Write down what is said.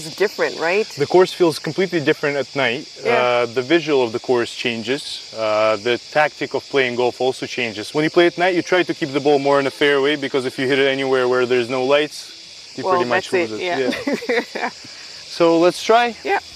It's different, right? The course feels completely different at night. Yeah. The visual of the course changes. The tactic of playing golf also changes. When you play at night, you try to keep the ball more in the fairway, because if you hit it anywhere where there's no lights, you pretty much lose it. Yeah. So let's try. Yeah.